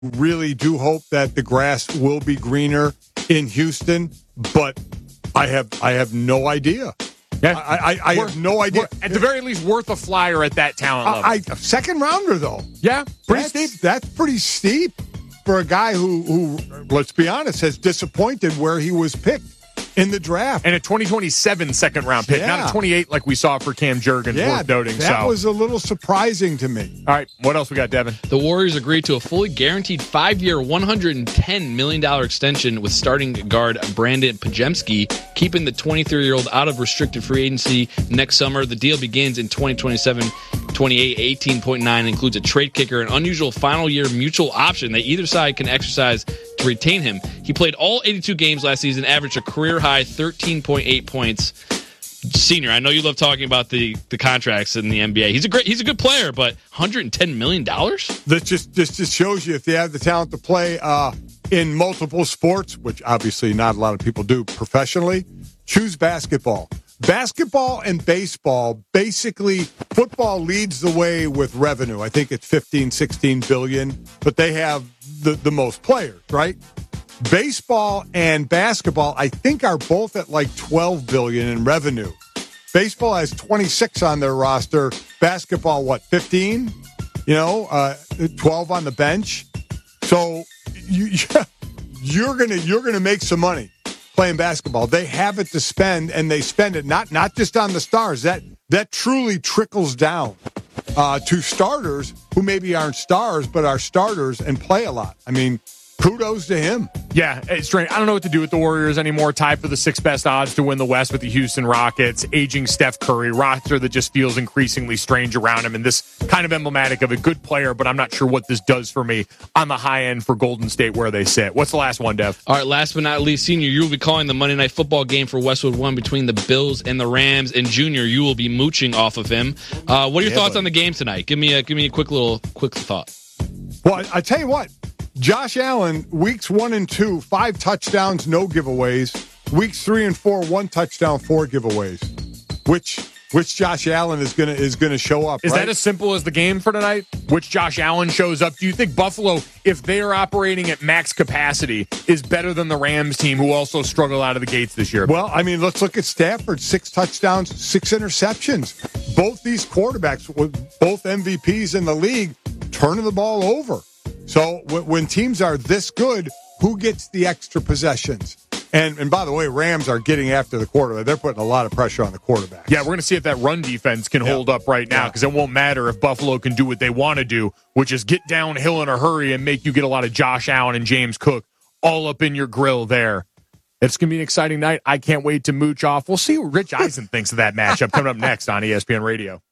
really do hope that the grass will be greener in Houston, but I have no idea. Yeah. I have no idea. At the very least, worth a flyer at that talent level. A second rounder, though. Yeah, pretty steep. That's pretty steep for a guy who, let's be honest, has disappointed where he was picked in the draft. And a 2027 second-round pick, not a 28 like we saw for Cam Jurgens, worth noting. That was a little surprising to me. All right, what else we got, Devin? The Warriors agreed to a fully guaranteed 5-year, $110 million extension with starting guard Brandon Pajemski, keeping the 23-year-old out of restricted free agency next summer. The deal begins in 2027. 18.9 includes a trade kicker, an unusual final year mutual option that either side can exercise to retain him. He played all 82 games last season, averaged a career high 13.8 points. Senior, I know you love talking about the contracts in the NBA. He's a good player, but $110 million? This just shows you if they have the talent to play in multiple sports, which obviously not a lot of people do professionally, choose basketball. Basketball and baseball, basically, football leads the way with revenue. I think it's 15, 16 billion, but they have the most players, right? Baseball and basketball, I think, are both at like 12 billion in revenue. Baseball has 26 on their roster. Basketball, 15? 12 on the bench. So you're gonna make some money playing basketball. They have it to spend, and they spend it not just on the stars. That truly trickles down to starters who maybe aren't stars, but are starters and play a lot. I mean, kudos to him. Yeah, it's strange. I don't know what to do with the Warriors anymore. Tied for the sixth best odds to win the West with the Houston Rockets. Aging Steph Curry. Roster that just feels increasingly strange around him. And this kind of emblematic of a good player, but I'm not sure what this does for me on the high end for Golden State where they sit. What's the last one, Dev? All right, last but not least, Senior, you will be calling the Monday Night Football game for Westwood One between the Bills and the Rams. And Junior, you will be mooching off of him. What are your thoughts on the game tonight? Give me a quick thought. Well, I tell you what. Josh Allen, weeks 1 and 2, 5 touchdowns, no giveaways. Weeks 3 and 4, 1 touchdown, 4 giveaways. Which Josh Allen is gonna show up? Is right? that as simple as the game for tonight? Which Josh Allen shows up? Do you think Buffalo, if they are operating at max capacity, is better than the Rams team, who also struggle out of the gates this year? Well, I mean, let's look at Stafford: 6 touchdowns, 6 interceptions. Both these quarterbacks, both MVPs in the league, turning the ball over. So when teams are this good, who gets the extra possessions? And by the way, Rams are getting after the quarterback. They're putting a lot of pressure on the quarterback. Yeah, we're going to see if that run defense can hold up right now, because it won't matter if Buffalo can do what they want to do, which is get downhill in a hurry and make you get a lot of Josh Allen and James Cook all up in your grill there. It's going to be an exciting night. I can't wait to mooch off. We'll see what Rich Eisen thinks of that matchup coming up next on ESPN Radio.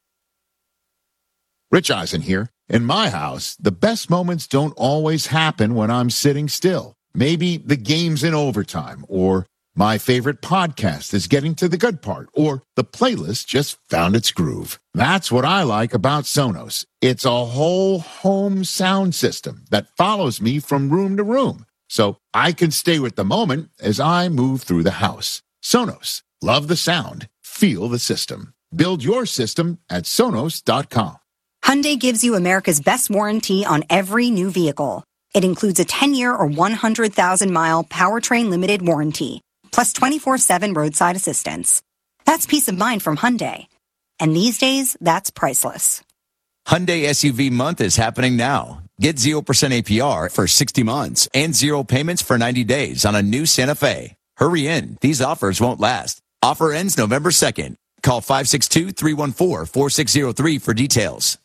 Rich Eisen here. In my house, the best moments don't always happen when I'm sitting still. Maybe the game's in overtime, or my favorite podcast is getting to the good part, or the playlist just found its groove. That's what I like about Sonos. It's a whole home sound system that follows me from room to room, so I can stay with the moment as I move through the house. Sonos. Love the sound. Feel the system. Build your system at Sonos.com. Hyundai gives you America's best warranty on every new vehicle. It includes a 10-year or 100,000-mile powertrain limited warranty, plus 24/7 roadside assistance. That's peace of mind from Hyundai. And these days, that's priceless. Hyundai SUV month is happening now. Get 0% APR for 60 months and 0 payments for 90 days on a new Santa Fe. Hurry in. These offers won't last. Offer ends November 2nd. Call 562-314-4603 for details.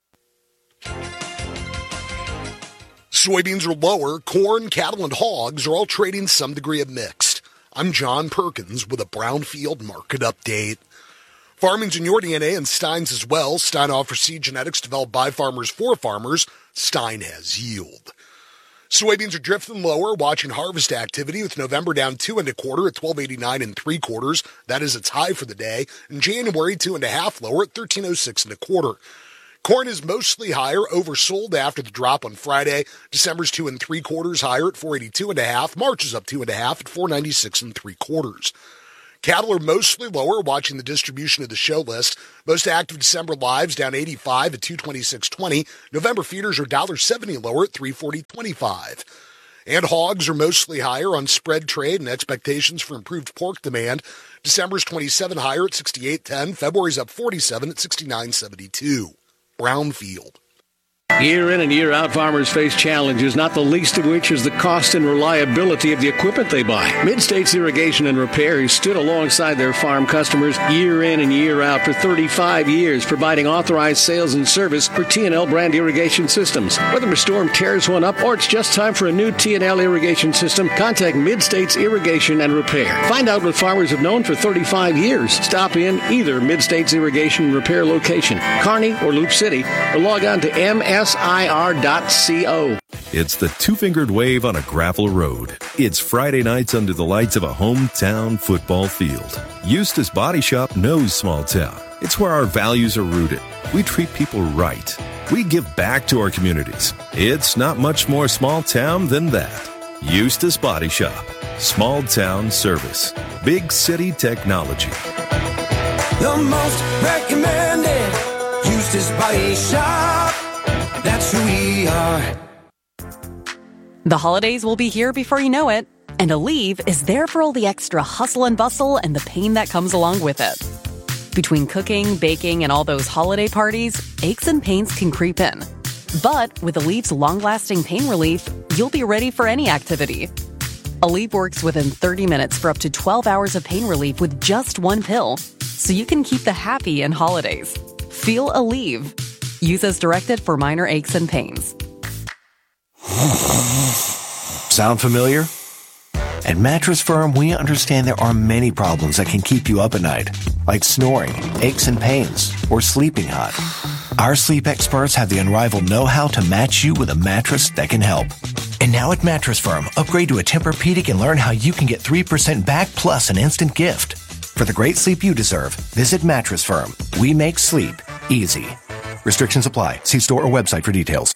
Soybeans are lower. Corn, cattle, and hogs are all trading some degree of mixed. I'm John Perkins with a Brownfield market update. Farming's in your DNA and Stein's as well. Stein offers seed genetics developed by farmers for farmers. Stein has yield. Soybeans are drifting lower, watching harvest activity with November down 2 1/4 at 12.89 3/4. That is its high for the day. And January 2 1/2 lower at 13.06 1/4. Corn is mostly higher, oversold after the drop on Friday. December's 2 3/4 higher at 482 1/2. March is up 2 1/2 at 496 3/4. Cattle are mostly lower, watching the distribution of the show list. Most active December lives down 85 at 226.20. November feeders are $1.70 lower at 340.25. And hogs are mostly higher on spread trade and expectations for improved pork demand. December's 27 higher at 68.10. February's up 47 at 69.72. Brownfield. Year in and year out, farmers face challenges, not the least of which is the cost and reliability of the equipment they buy. Mid-States Irrigation and Repair has stood alongside their farm customers year in and year out for 35 years, providing authorized sales and service for T&L brand irrigation systems. Whether a storm tears one up or it's just time for a new T&L irrigation system, contact Mid-States Irrigation and Repair. Find out what farmers have known for 35 years. Stop in either Mid-States Irrigation and Repair location, Kearney or Loop City, or log on to msir.co. It's the two-fingered wave on a gravel road. It's Friday nights under the lights of a hometown football field. Eustace Body Shop knows small town. It's where our values are rooted. We treat people right. We give back to our communities. It's not much more small town than that. Eustace Body Shop. Small town service. Big city technology. The most recommended Eustace Body Shop. That's who we are. The holidays will be here before you know it, and Aleve is there for all the extra hustle and bustle and the pain that comes along with it. Between cooking, baking, and all those holiday parties, aches and pains can creep in. But with Aleve's long-lasting pain relief, you'll be ready for any activity. Aleve works within 30 minutes for up to 12 hours of pain relief with just one pill, so you can keep the happy in holidays. Feel Aleve. Use as directed for minor aches and pains. Sound familiar? At Mattress Firm, we understand there are many problems that can keep you up at night, like snoring, aches and pains, or sleeping hot. Our sleep experts have the unrivaled know-how to match you with a mattress that can help. And now at Mattress Firm, upgrade to a Tempur-Pedic and learn how you can get 3% back plus an instant gift. For the great sleep you deserve, visit Mattress Firm. We make sleep easy. Restrictions apply. See store or website for details.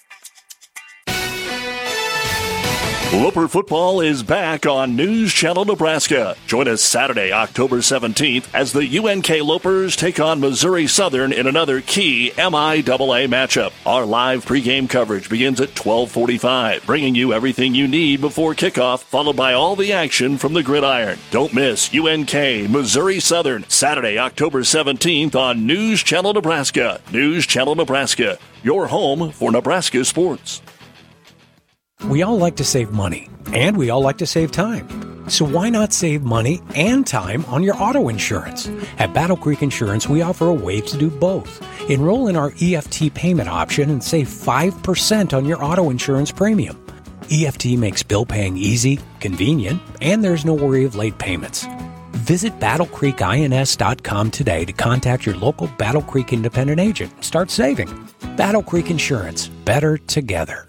Loper football is back on News Channel Nebraska. Join us Saturday, October 17th, as the UNK Lopers take on Missouri Southern in another key MIAA matchup. Our live pregame coverage begins at 12:45, bringing you everything you need before kickoff, followed by all the action from the gridiron. Don't miss UNK Missouri Southern, Saturday, October 17th on News Channel Nebraska. News Channel Nebraska, your home for Nebraska sports. We all like to save money, and we all like to save time. So why not save money and time on your auto insurance? At Battle Creek Insurance, we offer a way to do both. Enroll in our EFT payment option and save 5% on your auto insurance premium. EFT makes bill paying easy, convenient, and there's no worry of late payments. Visit BattleCreekINS.com today to contact your local Battle Creek independent agent and start saving. Battle Creek Insurance. Better together.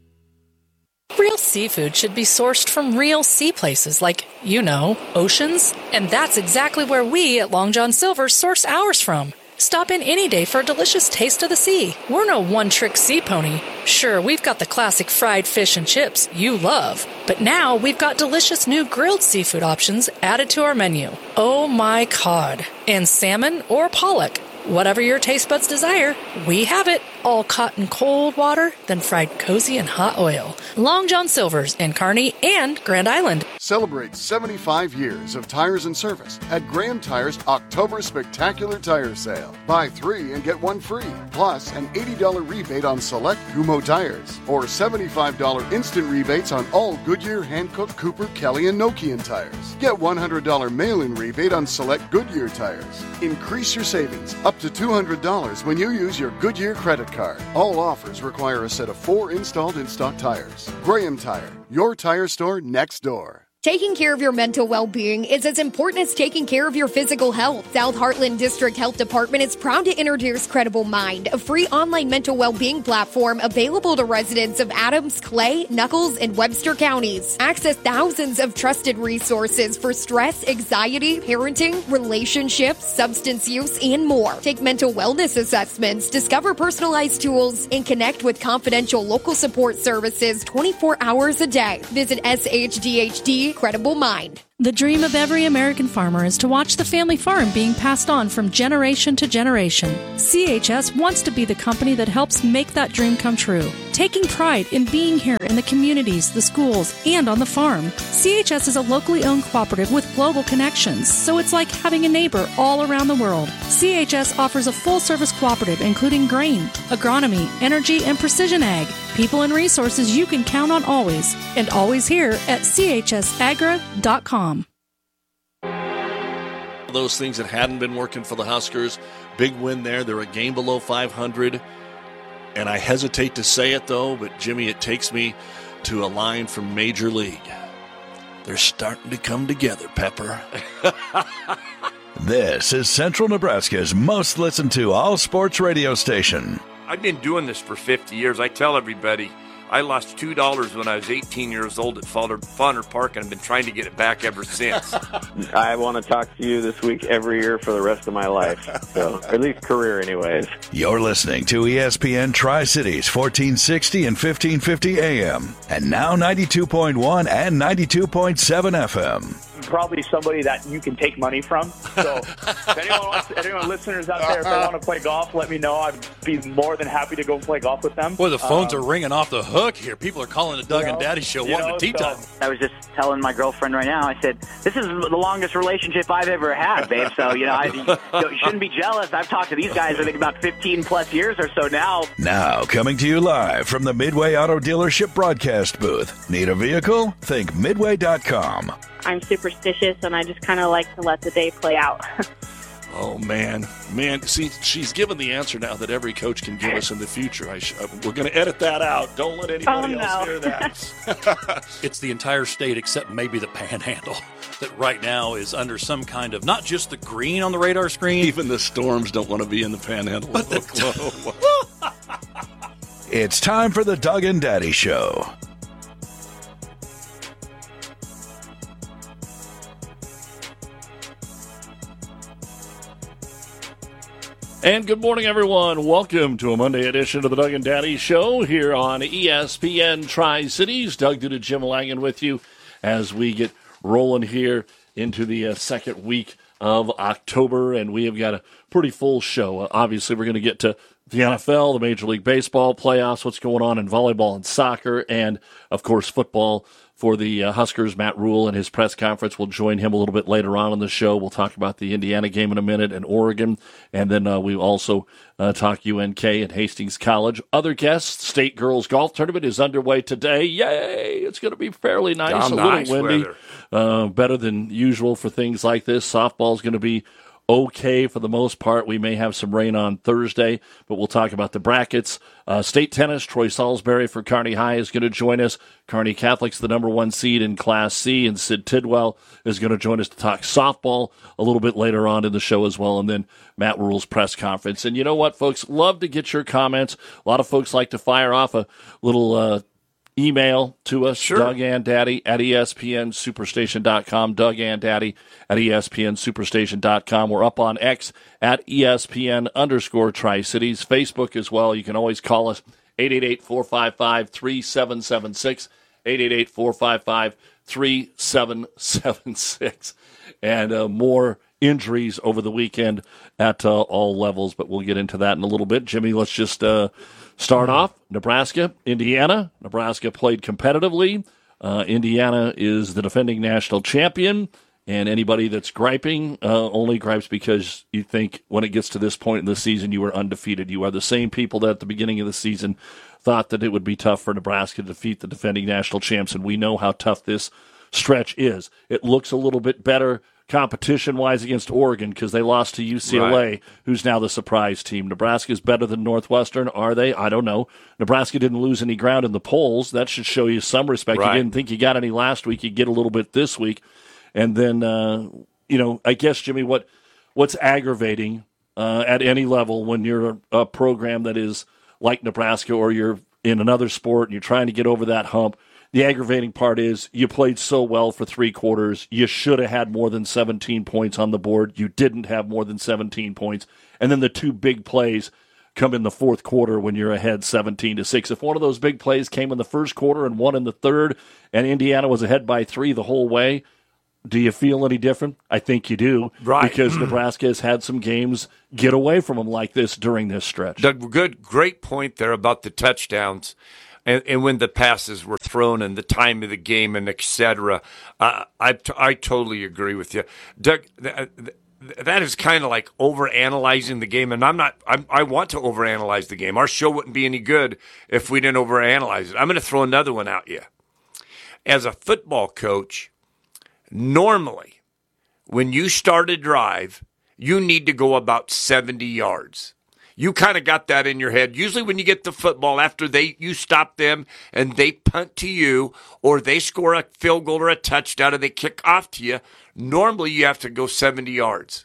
Real seafood should be sourced from real sea places like, oceans. And that's exactly where we at Long John Silver's source ours from. Stop in any day for a delicious taste of the sea. We're no one-trick sea pony. Sure, we've got the classic fried fish and chips you love. But now we've got delicious new grilled seafood options added to our menu. Oh my cod. And salmon or pollock. Whatever your taste buds desire, we have it. All caught in cold water, then fried cozy in hot oil. Long John Silver's in Kearney and Grand Island. Celebrate 75 years of tires and service at Graham Tire's October Spectacular Tire Sale. Buy 3 and get 1 free, plus an $80 rebate on select Kumho tires, or $75 instant rebates on all Goodyear, Hankook, Cooper, Kelly, and Nokian tires. Get $100 mail-in rebate on select Goodyear tires. Increase your savings up to $200 when you use your Goodyear credit card. All offers require a set of 4 installed in-stock tires. Graham Tire, your tire store next door. Taking care of your mental well-being is as important as taking care of your physical health. South Heartland District Health Department is proud to introduce Credible Mind, a free online mental well-being platform available to residents of Adams, Clay, Nuckolls, and Webster counties. Access thousands of trusted resources for stress, anxiety, parenting, relationships, substance use, and more. Take mental wellness assessments, discover personalized tools, and connect with confidential local support services 24 hours a day. Visit SHDHD Credible Mind. The dream of every American farmer is to watch the family farm being passed on from generation to generation. CHS wants to be the company that helps make that dream come true. Taking pride in being here in the communities, the schools, and on the farm. CHS is a locally owned cooperative with global connections, so it's like having a neighbor all around the world. CHS offers a full-service cooperative including grain, agronomy, energy, and precision ag. People and resources you can count on always, and always here at chsagra.com. Those things that hadn't been working for the Huskers. Big win there. They're a game below 500. And I hesitate to say it, though, but, Jimmy, it takes me to a line from Major League. They're starting to come together, Pepper. This is Central Nebraska's most listened to all-sports radio station. I've been doing this for 50 years. I tell everybody I lost $2 when I was 18 years old at Fauner Park, and I've been trying to get it back ever since. I want to talk to you this week every year for the rest of my life, so or at least career anyways. You're listening to ESPN Tri-Cities 1460 and 1550 AM, and now 92.1 and 92.7 FM. Probably somebody that you can take money from. So if anyone listeners out there, if they want to play golf, let me know. I'd be more than happy to go play golf with them. Boy, the phones are ringing off the hook here. People are calling the Doug and Daddy Show wanting a tea time. I was just telling my girlfriend right now, I said, this is the longest relationship I've ever had, babe. So, you shouldn't be jealous. I've talked to these guys, I think, about 15 plus years or so now. Now, coming to you live from the Midway Auto Dealership broadcast booth. Need a vehicle? Think Midway.com. I'm superstitious, and I just kind of like to let the day play out. Oh, man. See, she's given the answer now that every coach can give us in the future. We're going to edit that out. Don't let anybody else hear that. It's the entire state except maybe the Panhandle that right now is under some kind of, not just the green on the radar screen. Even the Storms don't want to be in the Panhandle. But It's time for the Doug and Daddy Show. And good morning, everyone. Welcome to a Monday edition of the Doug and Daddy Show here on ESPN Tri-Cities. Doug Duda, Jim Langan with you as we get rolling here into the second week of October, and we have got a pretty full show. Obviously, we're going to get to the NFL, the Major League Baseball playoffs, what's going on in volleyball and soccer, and, of course, football. For the Huskers, Matt Rule and his press conference. We'll join him a little bit later on in the show. We'll talk about the Indiana game in a minute and Oregon. And then we also talk UNK and Hastings College. Other guests, State Girls Golf Tournament is underway today. Yay! It's going to be fairly nice. Nice little windy. Better than usual for things like this. Softball's going to be okay for the most part. We may have some rain on Thursday, but we'll talk about the brackets. State tennis, Troy Salisbury for Kearney High is going to join us. Kearney Catholic's the number one seed in Class C, and Sid Tidwell is going to join us to talk softball a little bit later on in the show as well, and then Matt Rule's press conference. And you know what, folks? Love to get your comments. A lot of folks like to fire off a little email to us, sure. Doug and Daddy at ESPNSuperstation.com, Doug and Daddy at ESPNSuperstation.com. We're up on X at ESPN_Tri-Cities, Facebook as well. You can always call us 888-455-3776, 888-455-3776. And more injuries over the weekend at all levels, but we'll get into that in a little bit. Jimmy, let's just start off. Nebraska, Indiana. Nebraska played competitively. Indiana is the defending national champion, and anybody that's griping only gripes because you think when it gets to this point in the season you are undefeated. You are the same people that at the beginning of the season thought that it would be tough for Nebraska to defeat the defending national champs, and we know how tough this stretch is. It looks a little bit better competition-wise against Oregon because they lost to UCLA, right, who's now the surprise team. Nebraska's better than Northwestern. Are they? I don't know. Nebraska didn't lose any ground in the polls. That should show you some respect. Right. You didn't think you got any last week. You get a little bit this week. And then, I guess, Jimmy, what's aggravating at any level when you're a program that is like Nebraska or you're in another sport and you're trying to get over that hump, the aggravating part is you played so well for 3 quarters. You should have had more than 17 points on the board. You didn't have more than 17 points. And then the 2 big plays come in the fourth quarter when you're ahead 17-6. If one of those big plays came in the first quarter and one in the third, and Indiana was ahead by 3 the whole way, Do you feel any different? I think you do. Right. Because Nebraska has had some games get away from them like this during this stretch. Great point there about the touchdowns and when the passes were thrown and the time of the game and et cetera. I totally agree with you. Doug, that is kind of like overanalyzing the game, and I want to overanalyze the game. Our show wouldn't be any good if we didn't overanalyze it. I'm going to throw another one at you. As a football coach, normally, when you start a drive, you need to go about 70 yards. You kind of got that in your head. Usually when you get the football, after you stop them and they punt to you or they score a field goal or a touchdown and they kick off to you, normally you have to go 70 yards.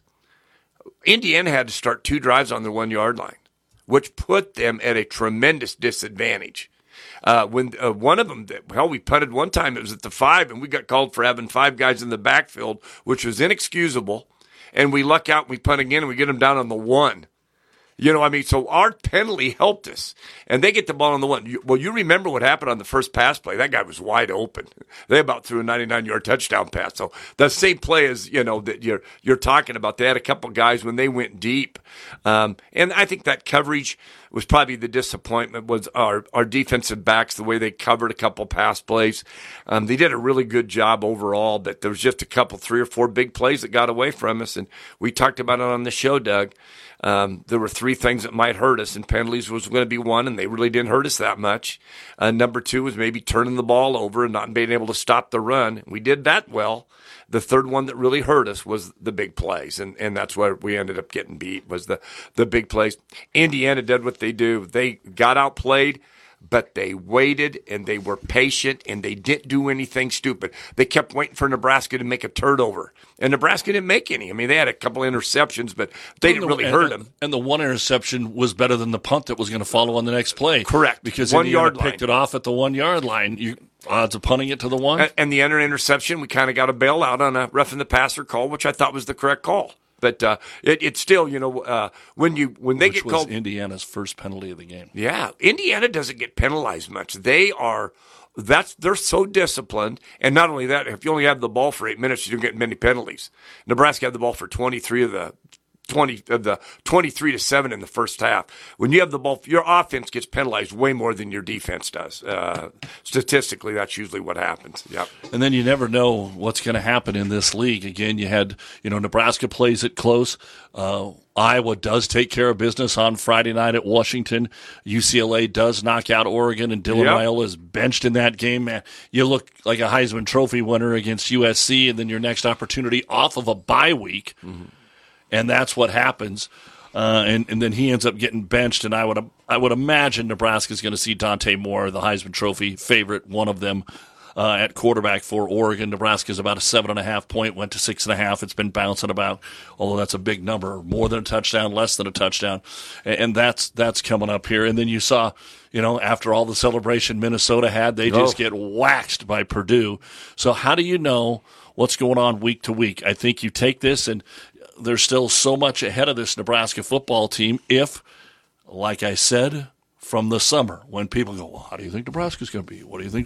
Indiana had to start 2 drives on their 1-yard line, which put them at a tremendous disadvantage. When one of them, we punted one time, it was at the 5, and we got called for having 5 guys in the backfield, which was inexcusable. And we luck out, and we punt again, and we get them down on the 1. You know, I mean, so our penalty helped us, and they get the ball on the 1. Well, you remember what happened on the first pass play. That guy was wide open. They about threw a 99-yard touchdown pass. So the same play as, that you're talking about. They had a couple guys when they went deep. And I think that coverage was probably the disappointment was our defensive backs, the way they covered a couple pass plays. They did a really good job overall, but there was just a couple, 3 or 4 big plays that got away from us, and we talked about it on the show, Doug. There were 3 things that might hurt us, and penalties was going to be one, and they really didn't hurt us that much. Number 2 was maybe turning the ball over and not being able to stop the run. We did that well. The third one that really hurt us was the big plays, and that's where we ended up getting beat, was the big plays. Indiana did what they do. They got outplayed, but they waited, and they were patient, and they didn't do anything stupid. They kept waiting for Nebraska to make a turnover, and Nebraska didn't make any. I mean, they had a couple interceptions, but they didn't really hurt them. And the one interception was better than the punt that was going to follow on the next play. Correct. Because Indiana picked it off at the 1-yard line. Odds of punting it to the 1. And the interception, we kind of got a bailout on a roughing the passer call, which I thought was the correct call. But it's still, when they get called, Indiana's first penalty of the game. Yeah, Indiana doesn't get penalized much. They're so disciplined, and not only that, if you only have the ball for 8 minutes, you don't get many penalties. Nebraska had the ball for 23 of the 23-7 in the first half. When you have the ball, your offense gets penalized way more than your defense does. Statistically, that's usually what happens. Yep. And then you never know what's going to happen in this league. Again, you had, Nebraska plays it close. Iowa does take care of business on Friday night at Washington. UCLA does knock out Oregon, and Dylan Raiola is benched in that game. Man, you look like a Heisman Trophy winner against USC, and then your next opportunity off of a bye week. Mm-hmm. And that's what happens, and then he ends up getting benched. And I would imagine Nebraska's going to see Dante Moore, the Heisman Trophy favorite, one of them, at quarterback for Oregon. Nebraska's about a 7.5 point, went to 6.5. It's been bouncing about, although that's a big number, more than a touchdown, less than a touchdown, and that's coming up here. And then you saw, after all the celebration Minnesota had, they just get waxed by Purdue. So how do you know what's going on week to week? I think you take this, and there's still so much ahead of this Nebraska football team if, like I said, from the summer, when people go, well, how do you think Nebraska's going to be? What do you think?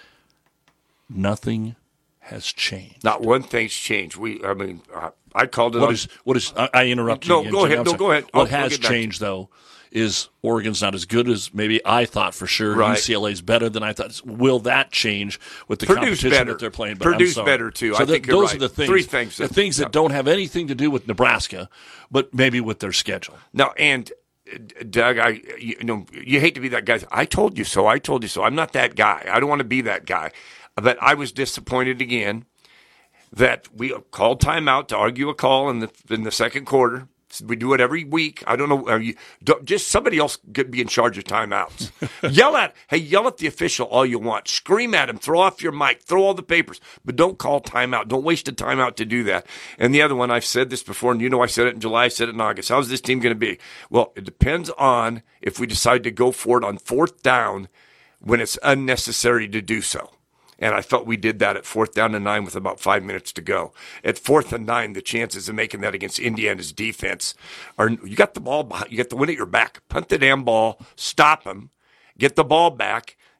Nothing has changed. Not one thing's changed. I called it. I interrupted you. No, go ahead. Go ahead. What has changed, though, is Oregon's not as good as maybe I thought for sure. Right. UCLA's better than I thought. Will that change with the competition that they're playing? Purdue's better, too. So I think those right. are the things. 3 things. The things that don't have anything to do with Nebraska, but maybe with their schedule. No, and Doug, you hate to be that guy. I told you so. I'm not that guy. I don't want to be that guy. But I was disappointed again that we called timeout to argue a call in the second quarter. We do it every week. I don't know. Just somebody else could be in charge of timeouts. Yell at the official all you want. Scream at him. Throw off your mic. Throw all the papers. But don't call timeout. Don't waste a timeout to do that. And the other one, I've said this before, and I said it in July, I said it in August. How's this team going to be? Well, it depends on if we decide to go for it on 4th down when it's unnecessary to do so. And I felt we did that at 4th down and 9 with about 5 minutes to go. At 4th and 9, the chances of making that against Indiana's defense are, you got the ball behind, you got the wind at your back. Punt the damn ball, stop them, get the ball back,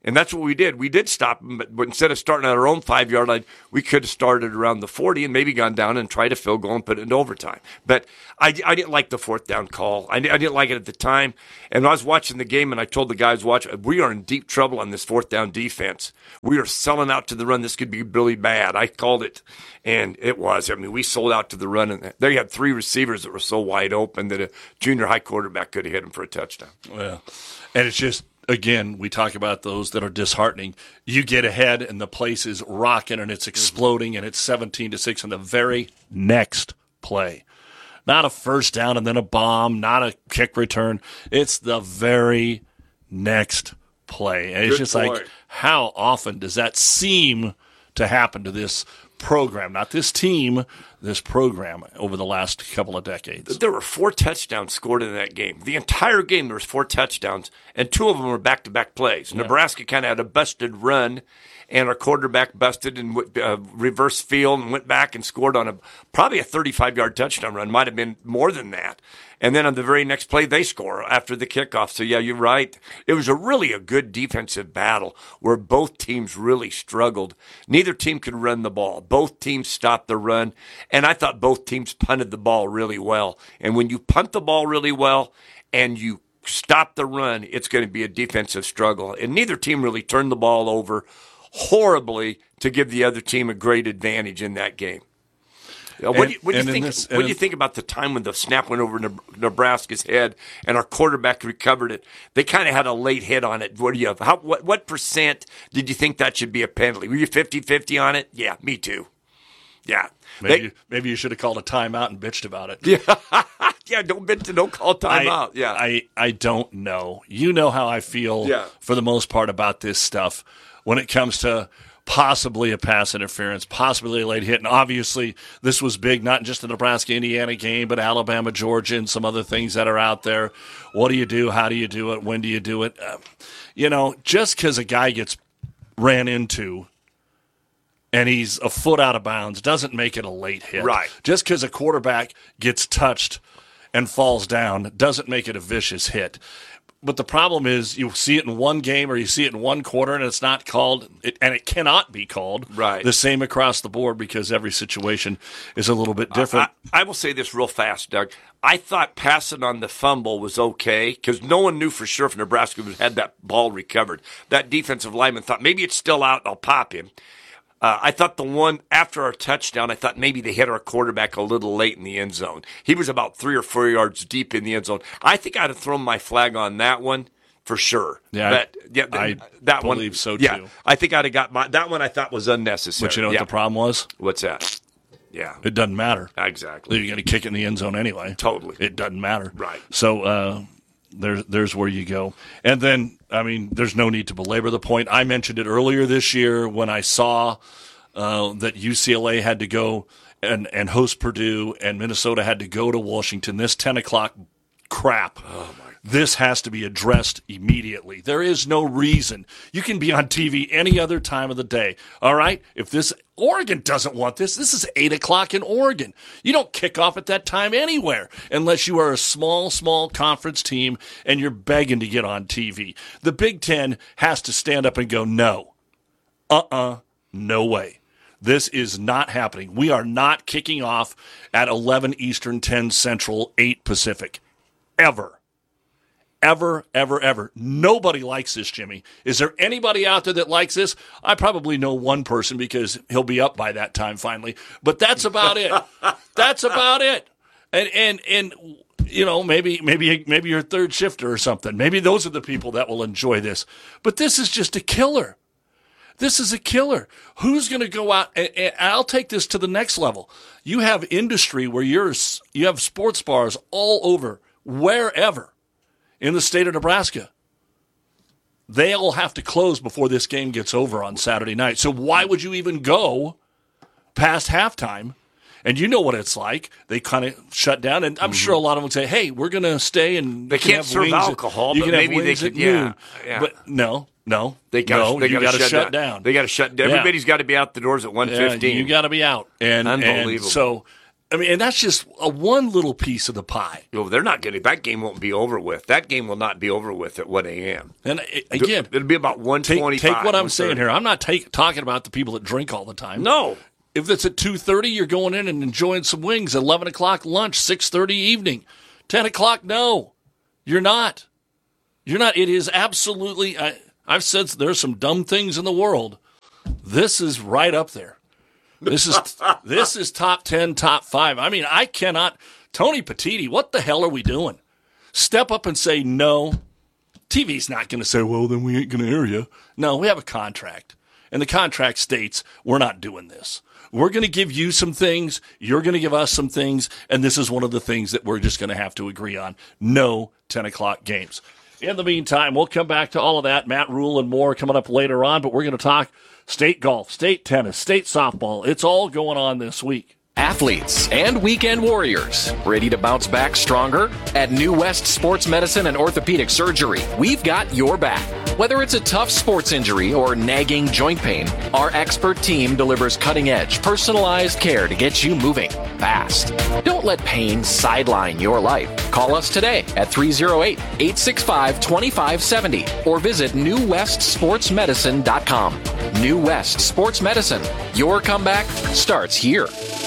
And that's what we did. We did stop them, but instead of starting at our own 5-yard line, we could have started around the 40 and maybe gone down and tried a field goal and put it into overtime. But I didn't like the fourth down call. I didn't like it at the time. And I was watching the game, and I told the guys watching, we are in deep trouble on this fourth down defense. We are selling out to the run. This could be really bad. I called it, and it was. I mean, we sold out to the run, and they had 3 receivers that were so wide open that a junior high quarterback could have hit them for a touchdown. Well, and it's just, again, we talk about those that are disheartening. You get ahead, and the place is rocking, and it's exploding, and it's 17-6 in the very next play. Not a first down and then a bomb, not a kick return. It's the very next play. And it's just like, how often does that seem to happen to this program? Not this team, this program over the last couple of decades. There were 4 touchdowns scored in that game. The entire game, there was 4 touchdowns, and 2 of them were back-to-back plays. Yeah. Nebraska kind of had a busted run, and our quarterback busted and reverse field and went back and scored on probably a 35-yard touchdown run. Might have been more than that. And then on the very next play, they score after the kickoff. So, yeah, you're right. It was really a good defensive battle where both teams really struggled. Neither team could run the ball. Both teams stopped the run, and I thought both teams punted the ball really well. And when you punt the ball really well and you stop the run, it's going to be a defensive struggle. And neither team really turned the ball over horribly to give the other team a great advantage in that game. What do you think about the time when the snap went over Nebraska's head and our quarterback recovered it? They kind of had a late hit on it. What percent did you think that should be a penalty? Were you 50-50 on it? Yeah, me too. Yeah. Maybe you should have called a timeout and bitched about it. Yeah. Yeah, don't call timeout. Yeah. I don't know. You know how I feel for the most part about this stuff when it comes to possibly a pass interference, possibly a late hit. And obviously this was big, not just the Nebraska-Indiana game, but Alabama, Georgia, and some other things that are out there. What do you do? How do you do it? When do you do it? Just because a guy gets ran into and he's a foot out of bounds doesn't make it a late hit. Right. Just because a quarterback gets touched and falls down doesn't make it a vicious hit. But the problem is you see it in one game or you see it in one quarter and it's not called, and it cannot be called the same across the board because every situation is a little bit different. I will say this real fast, Doug. I thought passing on the fumble was okay because no one knew for sure if Nebraska had that ball recovered. That defensive lineman thought maybe it's still out, I'll pop him. I thought the one after our touchdown, I thought maybe they hit our quarterback a little late in the end zone. He was about 3 or 4 yards deep in the end zone. I think I'd have thrown my flag on that one for sure. Yeah, I believe so too. Yeah, I think I'd have got that one. I thought was unnecessary. But you know what the problem was? What's that? Yeah, it doesn't matter. Exactly. You're going to kick it in the end zone anyway. Totally. It doesn't matter. Right. So there's where you go. And then, I mean, there's no need to belabor the point. I mentioned it earlier this year when I saw that UCLA had to go and host Purdue and Minnesota had to go to Washington. This 10 o'clock crap. Oh my. This has to be addressed immediately. There is no reason. You can be on TV any other time of the day. All right? If Oregon doesn't want this is 8 o'clock in Oregon. You don't kick off at that time anywhere unless you are a small conference team and you're begging to get on TV. The Big Ten has to stand up and go, no. No way. This is not happening. We are not kicking off at 11 Eastern, 10 Central, 8 Pacific. Ever. Nobody likes this, Jimmy. Is there anybody out there that likes this? I probably know one person because he'll be up by that time finally. But that's about it. That's about it. And maybe you're a third shifter or something. Maybe those are the people that will enjoy this. But this is just a killer. This is a killer. Who's going to go out? And I'll take this to the next level. You have industry where you have sports bars all over, wherever in the state of Nebraska. They all have to close before this game gets over on Saturday night. So why would you even go past halftime? And you know what it's like. They kind of shut down. And I'm sure a lot of them would say, hey, we're going to stay and they can't serve alcohol, but maybe they could. Yeah. But no. You got to shut down. They got to shut down. Everybody's got to be out the doors at 1:15. You got to be out. And unbelievable. And so I mean, and that's just one little piece of the pie. They're not getting that game won't be over with. That game will not be over with at 1 a.m. And again, it'll be about 1:25. Take what I'm saying here. I'm not talking about the people that drink all the time. No. If it's at 2:30, you're going in and enjoying some wings. 11 o'clock lunch, 6:30 evening, 10 o'clock. No, you're not. You're not. It is absolutely. I've said there's some dumb things in the world. This is right up there. This is top 10, top 5. I mean, I cannot. Tony Petitti, what the hell are we doing? Step up and say no. TV's not going to say, well, then we ain't going to air you. No, we have a contract. And the contract states we're not doing this. We're going to give you some things. You're going to give us some things. And this is one of the things that we're just going to have to agree on. No 10 o'clock games. In the meantime, we'll come back to all of that. Matt Rule and more coming up later on. But we're going to talk state golf, state tennis, state softball. It's all going on this week. Athletes and weekend warriors, ready to bounce back stronger? At New West Sports Medicine and Orthopedic Surgery, we've got your back. Whether it's a tough sports injury or nagging joint pain, our expert team delivers cutting-edge, personalized care to get you moving fast. Don't let pain sideline your life. Call us today at 308-865-2570 or visit newwestsportsmedicine.com. New West Sports Medicine. Your comeback starts here.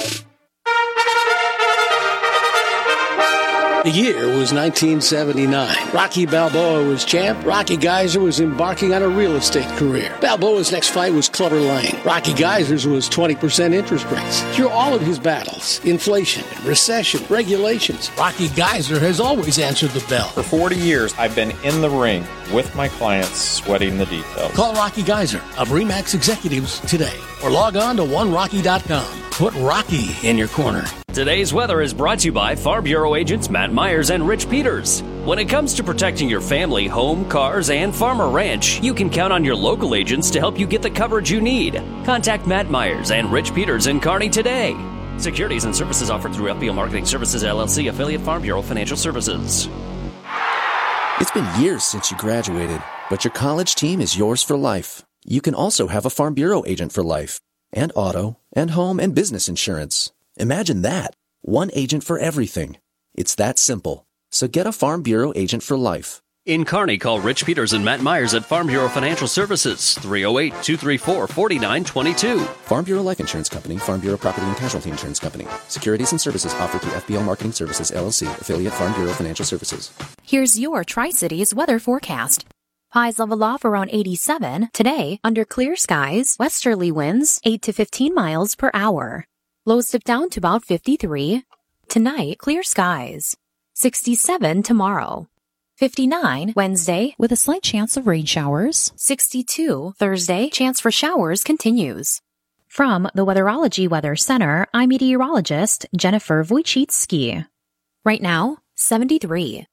The year was 1979. Rocky Balboa was champ. Rocky Geyser was embarking on a real estate career. Balboa's next fight was Clubber Lang. Rocky Geyser's was 20% interest rates. Through all of his battles, inflation, recession, regulations, Rocky Geyser has always answered the bell. For 40 years, I've been in the ring with my clients, sweating the details. Call Rocky Geyser of RE/MAX Executives today or log on to onerocky.com. Put Rocky in your corner. Today's weather is brought to you by Farm Bureau agents Matt Myers and Rich Peters. When it comes to protecting your family, home, cars, and farm or ranch, you can count on your local agents to help you get the coverage you need. Contact Matt Myers and Rich Peters in Kearney today. Securities and services offered through FBO Marketing Services, LLC, affiliate Farm Bureau Financial Services. It's been years since you graduated, but your college team is yours for life. You can also have a Farm Bureau agent for life, and auto, and home and business insurance. Imagine that. One agent for everything. It's that simple. So get a Farm Bureau agent for life. In Kearney, call Rich Peters and Matt Myers at Farm Bureau Financial Services, 308-234-4922. Farm Bureau Life Insurance Company, Farm Bureau Property and Casualty Insurance Company. Securities and services offered through FBL Marketing Services, LLC, affiliate Farm Bureau Financial Services. Here's your Tri-Cities weather forecast. Highs level off around 87. Today, under clear skies, westerly winds 8 to 15 miles per hour. Lows dip down to about 53. Tonight, clear skies. 67 tomorrow. 59 Wednesday with a slight chance of rain showers. 62 Thursday, chance for showers continues. From the Weatherology Weather Center, I'm meteorologist Jennifer Wojcicki. Right now, 73.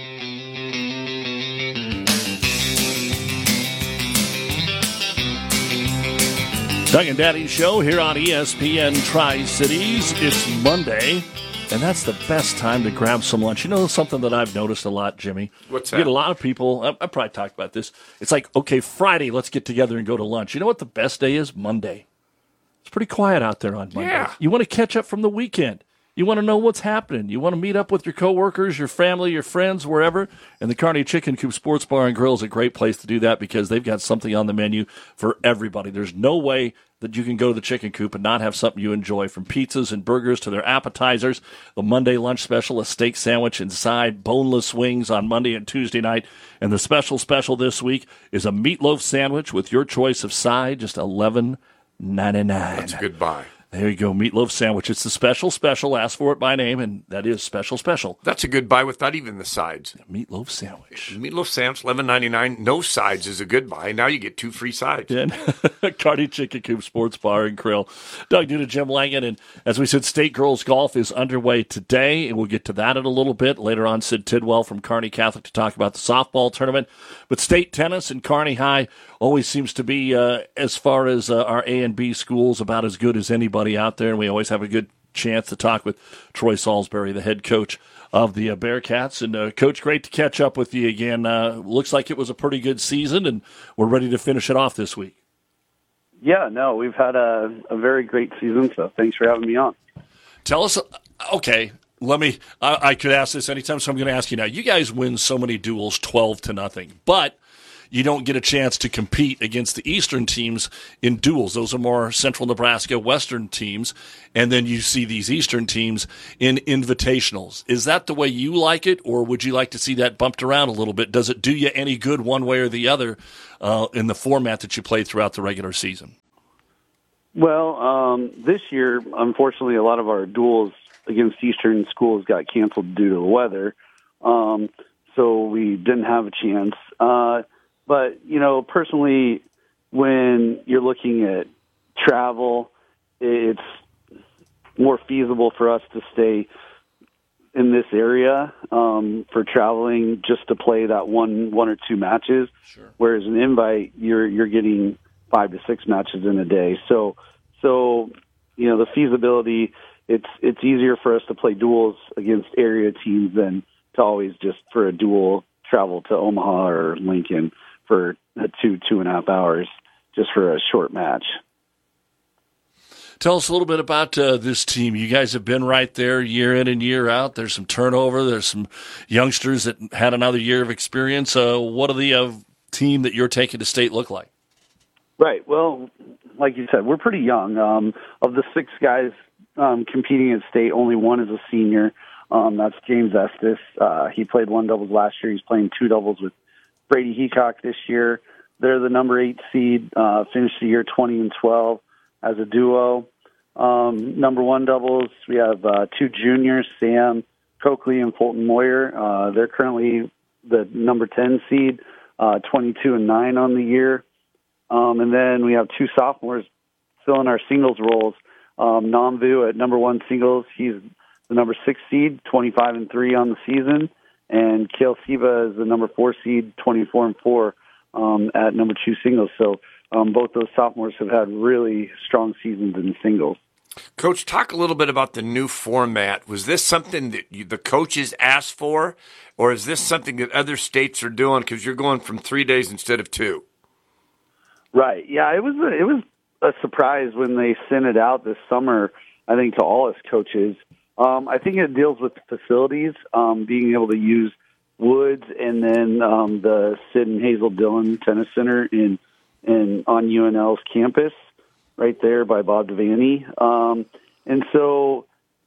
Doug and Daddy Show here on ESPN Tri-Cities. It's Monday, and that's the best time to grab some lunch. You know something that I've noticed a lot, Jimmy? What's that? You get a lot of people, I probably talked about this. It's like, okay, Friday, let's get together and go to lunch. You know what the best day is? Monday. It's pretty quiet out there on Monday. Yeah. You want to catch up from the weekend. You want to know what's happening. You want to meet up with your coworkers, your family, your friends, wherever. And the Kearney Chicken Coop Sports Bar and Grill is a great place to do that because they've got something on the menu for everybody. There's no way that you can go to the Chicken Coop and not have something you enjoy, from pizzas and burgers to their appetizers. The Monday lunch special, a steak sandwich inside, boneless wings on Monday and Tuesday night. And the special this week is a meatloaf sandwich with your choice of side, just $11.99. That's a good buy. There you go, meatloaf sandwich. It's the special. Ask for it by name, and that is special. That's a good buy without even the sides. Meatloaf sandwich. Meatloaf sandwich, $11.99. No sides is a good buy. Now you get 2 free sides. And Kearney Chicken Coop Sports Bar and Grill. Doug Duda, Jim Langan, and as we said, State Girls Golf is underway today, and we'll get to that in a little bit. Later on, Sid Tidwell from Kearney Catholic to talk about the softball tournament. But state tennis and Kearney High always seems to be, as far as our A and B schools, about as good as anybody out there, and we always have a good chance to talk with Troy Salisbury, the head coach of the Bearcats. And Coach, great to catch up with you again. Looks like it was a pretty good season, and we're ready to finish it off this week. Yeah, no, we've had a very great season, so thanks for having me on. Tell us, okay, I could ask this anytime, so I'm going to ask you now. You guys win so many duels 12-0, but you don't get a chance to compete against the Eastern teams in duels. Those are more Central Nebraska, Western teams, and then you see these Eastern teams in invitationals. Is that the way you like it, or would you like to see that bumped around a little bit? Does it do you any good one way or the other in the format that you played throughout the regular season? Well, this year, unfortunately, a lot of our duels against Eastern schools got canceled due to the weather, so we didn't have a chance. But, personally, when you're looking at travel, it's more feasible for us to stay in this area for traveling just to play that one or two matches. Sure. Whereas an invite, you're getting 5 to 6 matches in a day. So the feasibility, it's easier for us to play duels against area teams than to always just for a duel travel to Omaha or Lincoln for 2.5 hours just for a short match. Tell us a little bit about this team. You guys have been right there year in and year out. There's some turnover. There's some youngsters that had another year of experience. What do the team that you're taking to state look like? Right. Well, like you said, we're pretty young. Of the 6 guys competing at state, only one is a senior. That's James Estes. He played 1 doubles last year. He's playing 2 doubles with Brady Heacock this year. They're the number 8 seed, finished the year 20-12 as a duo. Number 1 doubles, we have 2 juniors, Sam Coakley and Fulton Moyer. They're currently the number 10 seed, 22-9 on the year. And then we have 2 sophomores filling our singles roles. Namvu at number 1 singles, he's the number 6 seed, 25-3 on the season. And Kale Siva is the number 4 seed, 24-4 at number 2 singles. So both those sophomores have had really strong seasons in singles. Coach, talk a little bit about the new format. Was this something that the coaches asked for, or is this something that other states are doing because you're going from 3 days instead of 2? Right. Yeah, it was a surprise when they sent it out this summer, I think, to all us coaches. I think it deals with facilities, being able to use Woods and then the Sid and Hazel Dillon Tennis Center on UNL's campus right there by Bob Devaney. And so,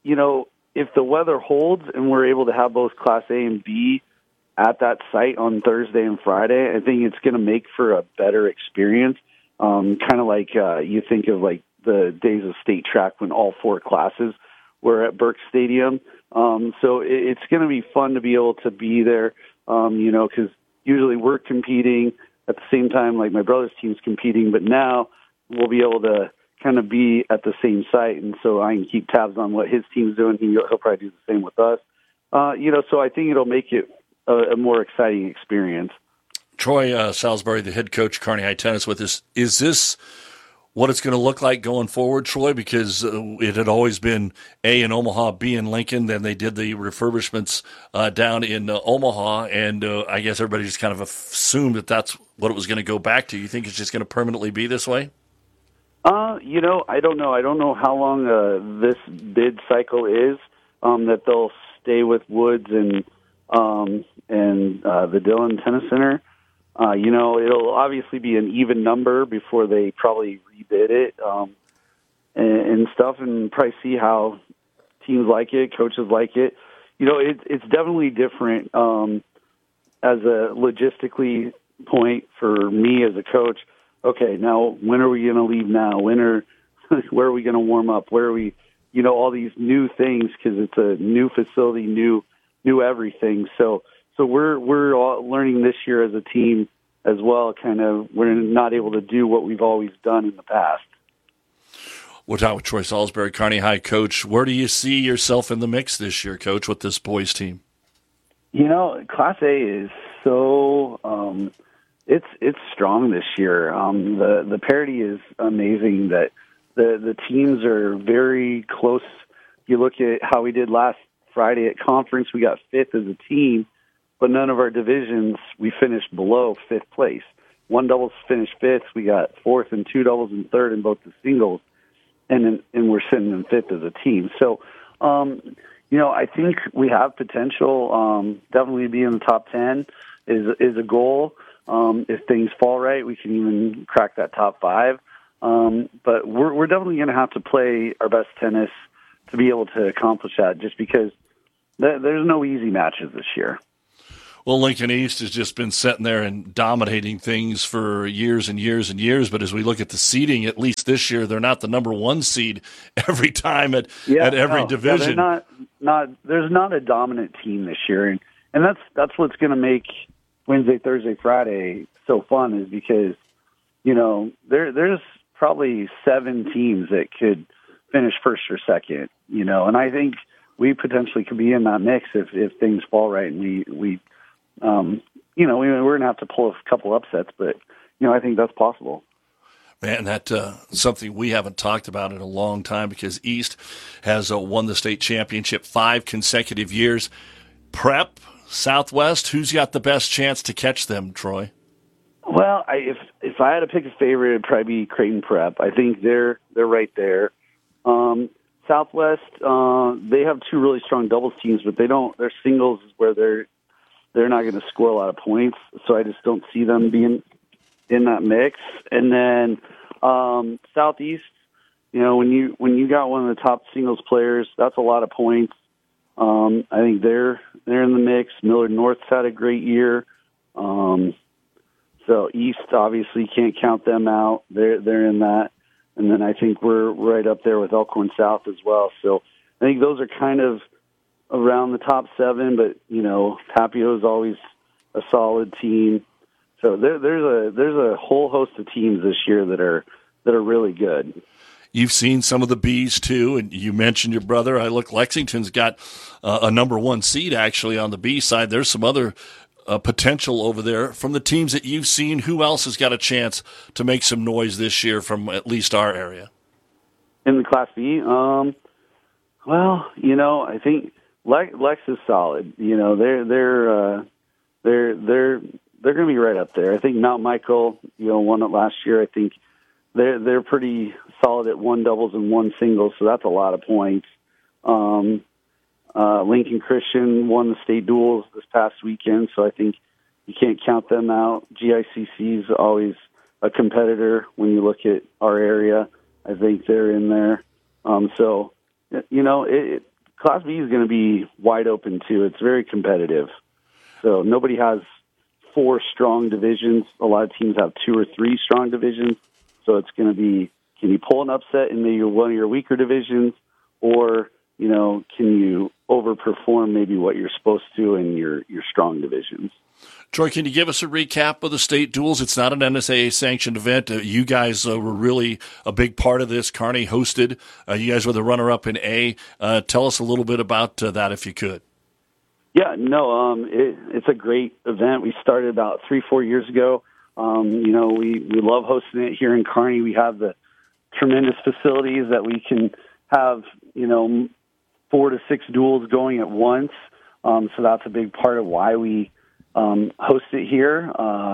if the weather holds and we're able to have both Class A and B at that site on Thursday and Friday, I think it's going to make for a better experience. Kind of like you think of like the days of state track when all 4 classes were at Burke Stadium. So it's going to be fun to be able to be there, because usually we're competing at the same time, like my brother's team's competing, but now we'll be able to kind of be at the same site, and so I can keep tabs on what his team's doing. He'll probably do the same with us. So I think it'll make it a more exciting experience. Troy Salisbury, the head coach, Kearney High Tennis, with us. Is this what it's going to look like going forward, Troy? Because it had always been A in Omaha, B in Lincoln. Then they did the refurbishments down in Omaha, and I guess everybody just kind of assumed that that's what it was going to go back to. You think it's just going to permanently be this way? I don't know. I don't know how long this bid cycle is, that they'll stay with Woods and the Dillon Tennis Center. It'll obviously be an even number before they probably rebid it and stuff, and probably see how teams like it, coaches like it. It's definitely different as a logistically point for me as a coach. Okay, now when are we going to leave now? where are we going to warm up? Where are we, all these new things, because it's a new facility, new everything. So we're all learning this year as a team as well. Kind of, we're not able to do what we've always done in the past. We're talking with Troy Salisbury, Kearney High coach. Where do you see yourself in the mix this year, Coach, with this boys team? Class A is so it's strong this year. The parity is amazing. That the teams are very close. You look at how we did last Friday at conference, we got 5th as a team, but none of our divisions, we finished below 5th place. 1 doubles finished 5th, we got 4th, and 2 doubles and 3rd in both the singles, and we're sitting in 5th as a team. So I think we have potential. Definitely be in the top 10 is a goal. If things fall right, we can even crack that top 5. But we're definitely going to have to play our best tennis to be able to accomplish that, just because there's no easy matches this year. Well, Lincoln East has just been sitting there and dominating things for years and years and years. But as we look at the seeding, at least this year, they're not the number 1 seed every time at every division. Yeah, there's not a dominant team this year, and that's what's going to make Wednesday, Thursday, Friday so fun, is because there's probably 7 teams that could finish first or second. And I think we potentially could be in that mix if things fall right, and we're going to have to pull a couple upsets, but, I think that's possible. Man, that's something we haven't talked about in a long time, because East has won the state championship 5 consecutive years. Prep, Southwest, who's got the best chance to catch them, Troy? Well, if I had to pick a favorite, it'd probably be Creighton Prep. I think they're right there. Southwest, they have 2 really strong doubles teams, but their singles is where they're not going to score a lot of points, so I just don't see them being in that mix. And then Southeast, when you got one of the top singles players, that's a lot of points. I think they're in the mix. Millard North's had a great year. So East, obviously, can't count them out. They're in that. And then I think we're right up there with Elkhorn South as well. So I think those are kind of around the top 7, but, Tapio is always a solid team. So there's a whole host of teams this year that are really good. You've seen some of the Bs, too, and you mentioned your brother. Lexington's got a number 1 seed, actually, on the B side. There's some other potential over there. From the teams that you've seen, who else has got a chance to make some noise this year from at least our area? In the Class B? I think Lex is solid. They're going to be right up there. I think Mount Michael, won it last year. I think they're pretty solid at 1 doubles and 1 singles, so that's a lot of points. Lincoln Christian won the state duels this past weekend, so I think you can't count them out. GICC is always a competitor when you look at our area. I think they're in there. Class B is going to be wide open, too. It's very competitive. So nobody has 4 strong divisions. A lot of teams have 2 or 3 strong divisions. So it's going to be, can you pull an upset in maybe one of your weaker divisions, or, can you overperform maybe what you're supposed to in your strong divisions? Troy, can you give us a recap of the state duels? It's not an NSAA-sanctioned event. You guys were really a big part of this. Kearney hosted. You guys were the runner-up in A. Tell us a little bit about that, if you could. Yeah, no, it's a great event. We started about 3-4 years ago. We love hosting it here in Kearney. We have the tremendous facilities that we can have, 4 to 6 duels going at once. So that's a big part of why we host it here.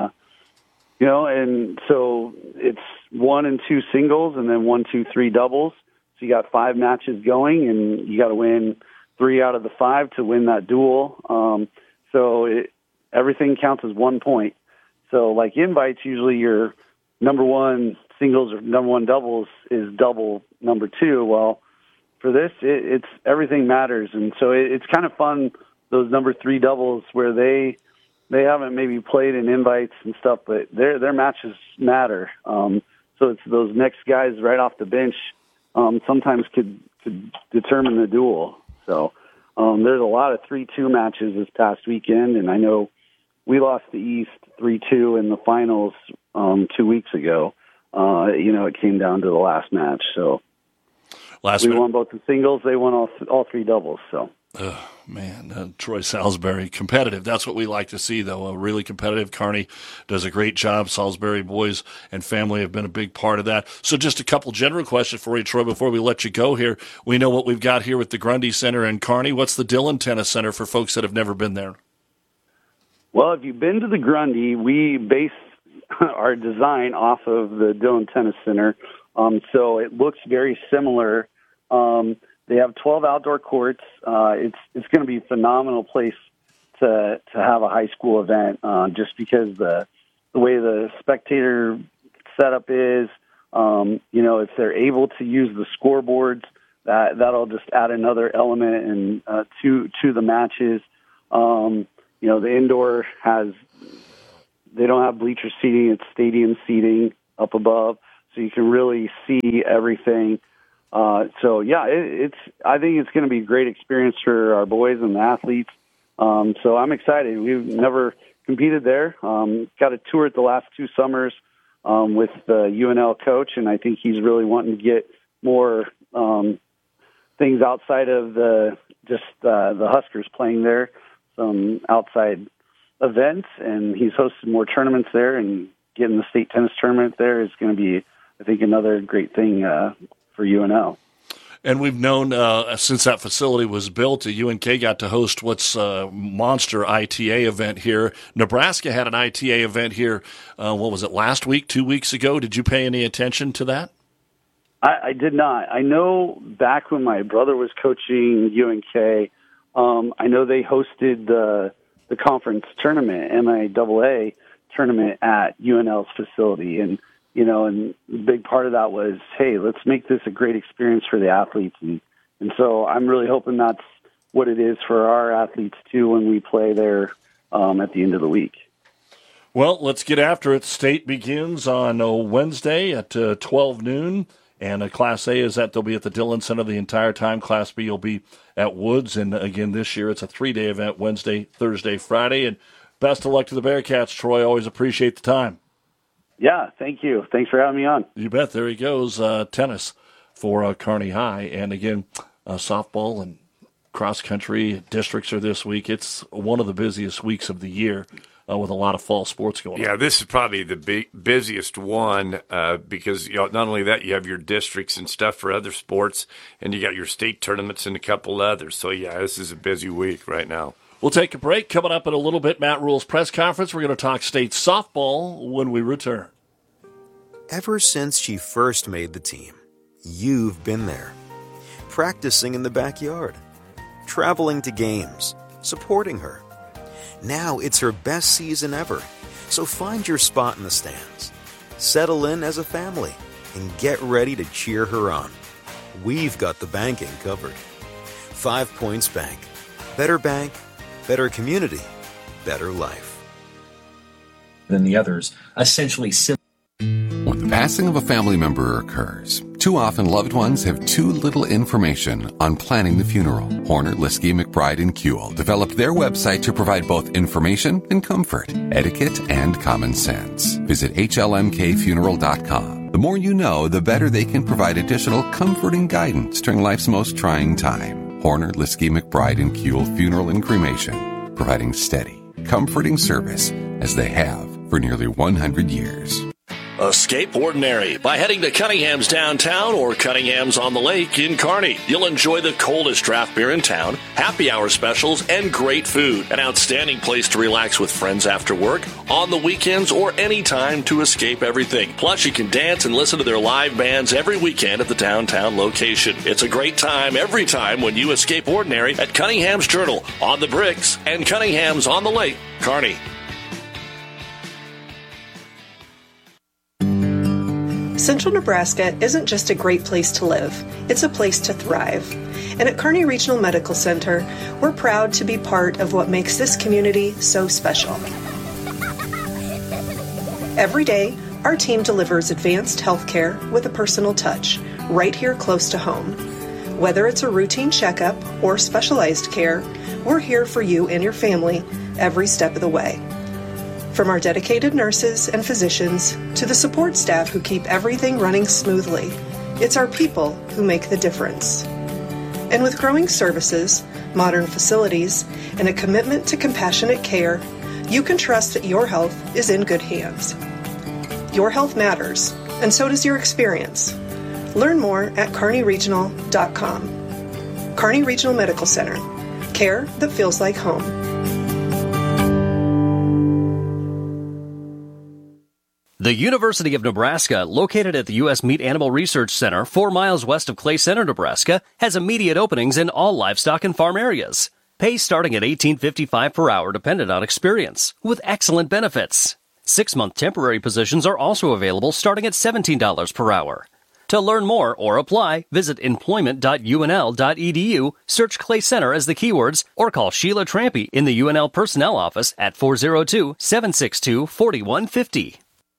And so it's 1 and 2 singles, and then 1, 2, 3 doubles. So you got 5 matches going, and you got to win 3 out of the 5 to win that duel. Everything counts as 1 point. So like invites, usually your number 1 singles or number 1 doubles is double number 2. Well, for this, it's everything matters. And so it's kind of fun, those number 3 doubles where they haven't maybe played in invites and stuff, but their matches matter. So it's those next guys right off the bench sometimes could determine the duel. So there's a lot of 3-2 matches this past weekend, and I know we lost the East 3-2 in the finals 2 weeks ago. It came down to the last match. So we won both the singles. They won all 3 doubles. So. Oh, man, Troy Salisbury, competitive. That's what we like to see, though. Really competitive. Kearney does a great job. Salisbury boys and family have been a big part of that. So just a couple general questions for you, Troy, before we let you go here. We know what we've got here with the Grundy Center in Kearney. What's the Dillon Tennis Center for folks that have never been there? Well, if you've been to the Grundy, we base our design off of the Dillon Tennis Center. So it looks very similar. They have 12 outdoor courts. It's going to be a phenomenal place to have a high school event, just because the way the spectator setup is. If they're able to use the scoreboards, that'll just add another element and to the matches. The indoor they don't have bleacher seating; it's stadium seating up above, so you can really see everything. I think it's going to be a great experience for our boys and the athletes. So I'm excited. We've never competed there. Got a tour at the last 2 summers with the UNL coach, and I think he's really wanting to get more things outside of the Huskers playing there, some outside events, and he's hosted more tournaments there, and getting the state tennis tournament there is going to be, I think, another great thing for UNL. And we've known since that facility was built, UNK got to host what's a monster ITA event here. Nebraska had an ITA event here, what was it, last week, 2 weeks ago? Did you pay any attention to that? I did not. I know back when my brother was coaching UNK, I know they hosted the conference tournament, MIAA tournament at UNL's facility. And a big part of that was, hey, let's make this a great experience for the athletes. And so I'm really hoping that's what it is for our athletes, too, when we play there at the end of the week. Well, let's get after it. State begins on Wednesday at 12 noon. And Class A is they'll be at the Dillon Center the entire time. Class B will be at Woods. And again, this year it's a 3-day event, Wednesday, Thursday, Friday. And best of luck to the Bearcats, Troy. Always appreciate the time. Yeah, thank you. Thanks for having me on. You bet. There he goes. Tennis for Kearney High. And again, softball and cross-country districts are this week. It's one of the busiest weeks of the year with a lot of fall sports going on. Yeah, this is probably the busiest one because not only that, you have your districts and stuff for other sports, and you got your state tournaments and a couple others. So, yeah, this is a busy week right now. We'll take a break. Coming up in a little bit, Matt Rule's press conference. We're going to talk state softball when we return. Ever since she first made the team, you've been there. Practicing in the backyard, traveling to games, supporting her. Now it's her best season ever, so find your spot in the stands. Settle in as a family and get ready to cheer her on. We've got the banking covered. 5 Points Bank. Better bank, better community, better life. Than the others, essentially simple. When the passing of a family member occurs, too often loved ones have too little information on planning the funeral. Horner, Liskey, McBride, and Kuehl developed their website to provide both information and comfort, etiquette, and common sense. Visit hlmkfuneral.com. The more you know, the better they can provide additional comforting guidance during life's most trying time. Horner, Liskey, McBride, and Kuehl Funeral and Cremation, providing steady, comforting service as they have for nearly 100 years. Escape ordinary by heading to Cunningham's downtown or Cunningham's on the lake in Kearney. You'll enjoy the coldest draft beer in town, happy hour specials, and great food. An outstanding place to relax with friends after work, on the weekends, or any time to escape everything. Plus, you can dance and listen to their live bands every weekend at the downtown location. It's a great time every time when you escape ordinary at Cunningham's Journal, on the Bricks, and Cunningham's on the lake, Kearney. Central Nebraska isn't just a great place to live, it's a place to thrive. And at Kearney Regional Medical Center, we're proud to be part of what makes this community so special. Every day, our team delivers advanced health care with a personal touch, right here close to home. Whether it's a routine checkup or specialized care, we're here for you and your family every step of the way. From our dedicated nurses and physicians to the support staff who keep everything running smoothly, it's our people who make the difference. And with growing services, modern facilities, and a commitment to compassionate care, you can trust that your health is in good hands. Your health matters, and so does your experience. Learn more at kearneyregional.com. Kearney Regional Medical Center. Care that feels like home. The University of Nebraska, located at the U.S. Meat Animal Research Center 4 miles west of Clay Center, Nebraska, has immediate openings in all livestock and farm areas. Pay starting at $18.55 per hour dependent on experience, with excellent benefits. 6-month temporary positions are also available starting at $17 per hour. To learn more or apply, visit employment.unl.edu, search Clay Center as the keywords, or call Sheila Trampy in the UNL Personnel Office at 402-762-4150.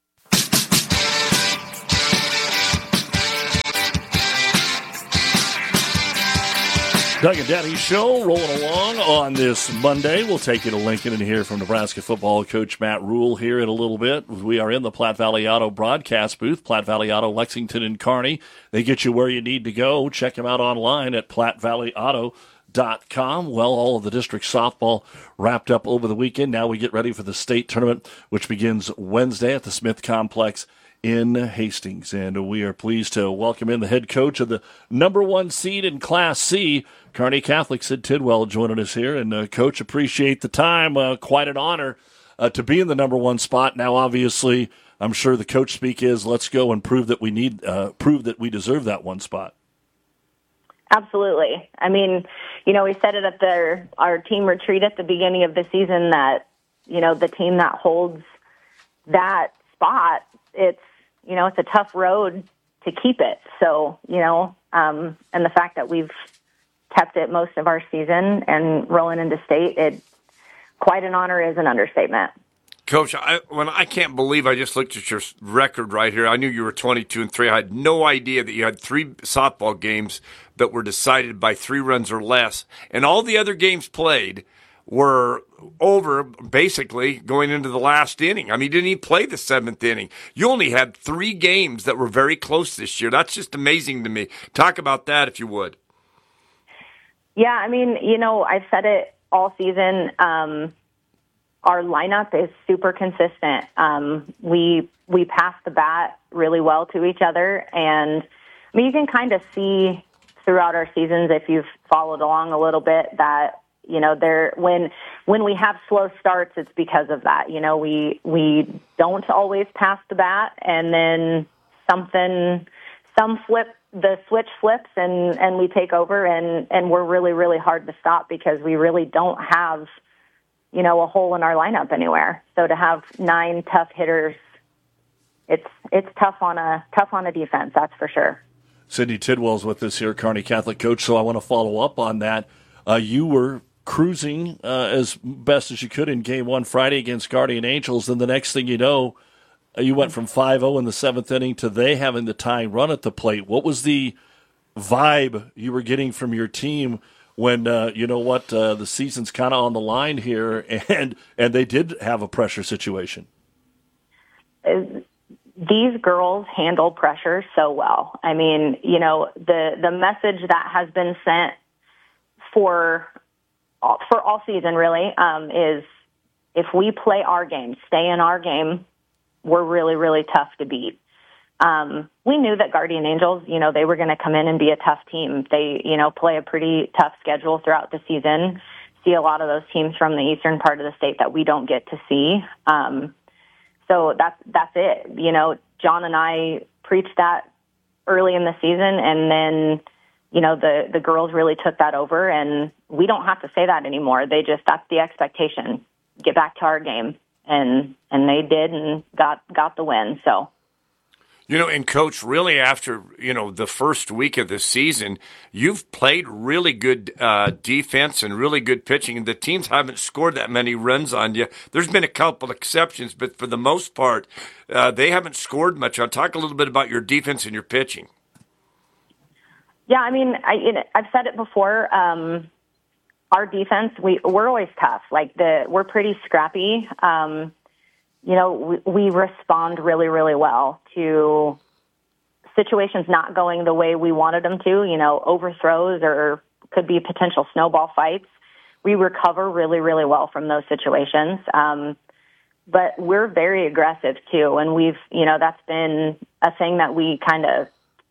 Doug and Daddy Show rolling along on this Monday. We'll take you to Lincoln and hear from Nebraska football coach Matt Rhule here in a little bit. We are in the Platte Valley Auto broadcast booth, Platte Valley Auto, Lexington and Kearney. They get you where you need to go. Check them out online at PlatteValleyAuto.com. Well, all of the district softball wrapped up over the weekend. Now we get ready for the state tournament, which begins Wednesday at the Smith Complex in Hastings. And we are pleased to welcome in the head coach of the number 1 seed in Class C, Kearney Catholic, Sid Tidwell, joining us here. And, Coach, appreciate the time. Quite an honor to be in the number 1 spot. Now, obviously, I'm sure the coach speak is let's go and prove that we deserve that 1 spot. Absolutely. I mean, we said it at our team retreat at the beginning of the season that, the team that holds that spot, it's a tough road to keep it. So, and the fact that we've kept it most of our season and rolling into state, quite an honor is an understatement. Coach, I can't believe I just looked at your record right here. I knew you were 22-3. I had no idea that you had 3 softball games that were decided by 3 runs or less, and all the other games played were over basically going into the last inning. I mean, you didn't even play the 7th inning. You only had 3 games that were very close this year. That's just amazing to me. Talk about that if you would. Yeah, I mean, I've said it all season. Our lineup is super consistent. We pass the bat really well to each other, and I mean, you can kind of see throughout our seasons, if you've followed along a little bit, that when we have slow starts, it's because of that. We don't always pass the bat, and then the switch flips and we take over, and we're really, really hard to stop because we really don't have, a hole in our lineup anywhere. So to have 9 tough hitters, it's tough on a defense, that's for sure. Sydney Tidwell's with us here, Kearney Catholic coach, so I want to follow up on that. You were cruising as best as you could in Game 1 Friday against Guardian Angels, and the next thing you know, you went from 5-0 in the 7th inning to they having the tying run at the plate. What was the vibe you were getting from your team when, the season's kind of on the line here, and they did have a pressure situation? These girls handle pressure so well. I mean, the message that has been sent for all season really is if we play our game, stay in our game, we're really, really tough to beat. We knew that Guardian Angels, they were going to come in and be a tough team. They, play a pretty tough schedule throughout the season, see a lot of those teams from the eastern part of the state that we don't get to see. So that's it. John and I preached that early in the season, and then, the girls really took that over, and we don't have to say that anymore. That's the expectation. Get back to our game. And they did and got the win. So, and Coach, really after, the first week of the season, you've played really good defense and really good pitching. The teams haven't scored that many runs on you. There's been a couple exceptions, but for the most part, they haven't scored much. I'll talk a little bit about your defense and your pitching. Yeah, I mean, I've said it before. Our defense, we're always tough. We're pretty scrappy. We respond really, really well to situations not going the way we wanted them to, overthrows or could be potential snowball fights. We recover really, really well from those situations. But we're very aggressive too. And that's been a thing that we kind of,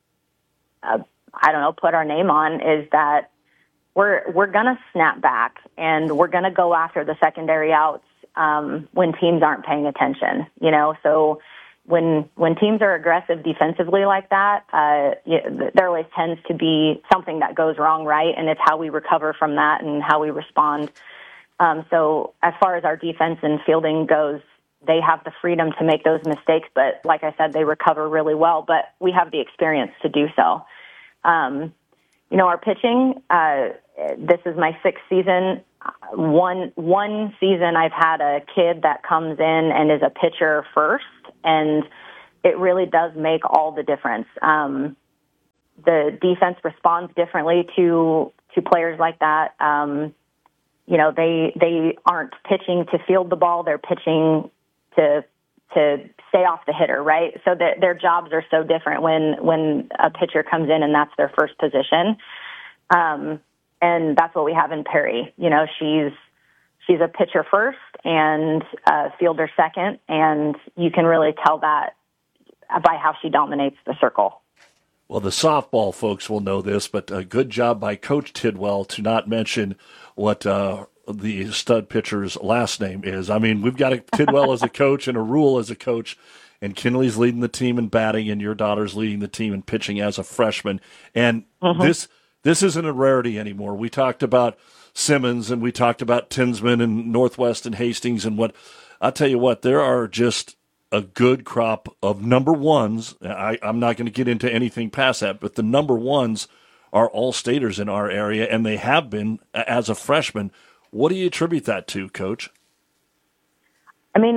put our name on, is that we're going to snap back and we're going to go after the secondary outs when teams aren't paying attention, So when teams are aggressive defensively like that, there always tends to be something that goes wrong, right? And it's how we recover from that and how we respond. So as far as our defense and fielding goes, they have the freedom to make those mistakes, but like I said, they recover really well, but we have the experience to do so. Our pitching, this is my 6th season. One season I've had a kid that comes in and is a pitcher first, and it really does make all the difference. The defense responds differently to players like that. They aren't pitching to field the ball; they're pitching to stay off the hitter, right? So their jobs are so different when a pitcher comes in and that's their first position. And that's what we have in Perry. She's a pitcher first and a fielder second, and you can really tell that by how she dominates the circle. Well, the softball folks will know this, but a good job by Coach Tidwell to not mention what the stud pitcher's last name is. I mean, we've got a Tidwell as a coach and a Rule as a coach, and Kinley's leading the team in batting, and your daughter's leading the team in pitching as a freshman. And this isn't a rarity anymore. We talked about Simmons, and we talked about Tinsman and Northwest and Hastings, and what I'll tell you what, there are just a good crop of number ones. I'm not going to get into anything past that, but the number ones are all staters in our area, and they have been as a freshman. What do you attribute that to, Coach? I mean,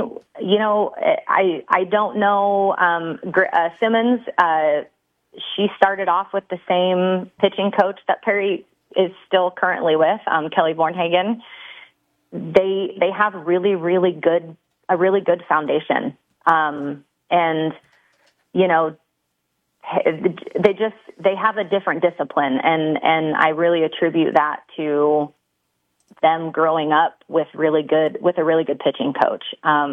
I don't know. Simmons, she started off with the same pitching coach that Perry is still currently with, Kelly Bornhagen. They have a really good foundation. And they have a different discipline, and I really attribute that to them growing up with a really good pitching coach.